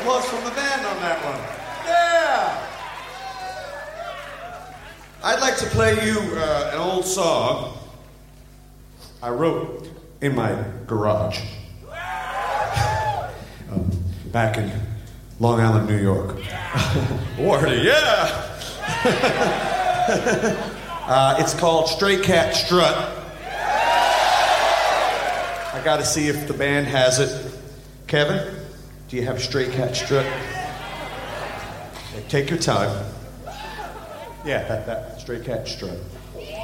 applause from the band on that one. Yeah! I'd like to play you an old song I wrote in my garage back in Long Island, New York. Wardy, yeah! It's called Stray Cat Strut. I gotta see if the band has it. Kevin, do you have Stray Cat Strut? Yeah, take your time. Yeah, that Stray Cat Strut.